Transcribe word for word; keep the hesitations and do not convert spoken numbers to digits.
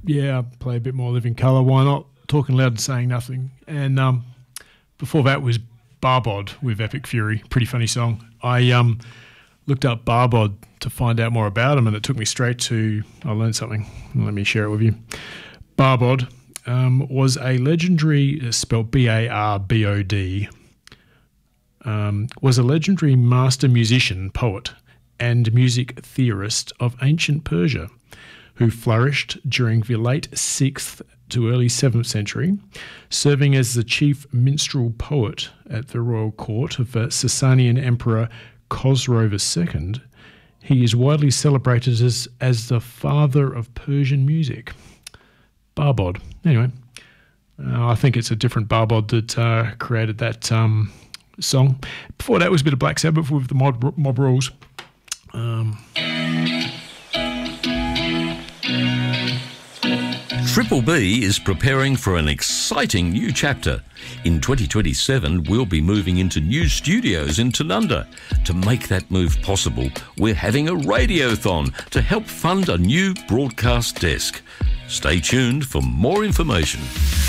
Yeah, I play a bit more Living Colour. Why not? Talking Loud and Saying Nothing. And um, before that was Barbod with Epic Fury. Pretty funny song. I um, looked up Barbod to find out more about him, and it took me straight to, I learned something. Let me share it with you. Barbod um, was a legendary, uh, spelled B A R B O D, um, was a legendary master musician, poet, and music theorist of ancient Persia, who flourished during the late sixth to early seventh century, serving as the chief minstrel poet at the royal court of the Sasanian Emperor Khosrow the Second. He is widely celebrated as, as the father of Persian music. Barbod. Anyway, uh, I think it's a different Barbod that uh, created that um, song. Before that was a bit of Black Sabbath with the Mob, mob Rules. Um... Triple B is preparing for an exciting new chapter. In twenty twenty-seven, we'll be moving into new studios in Tanunda. To make that move possible, we're having a radiothon to help fund a new broadcast desk. Stay tuned for more information.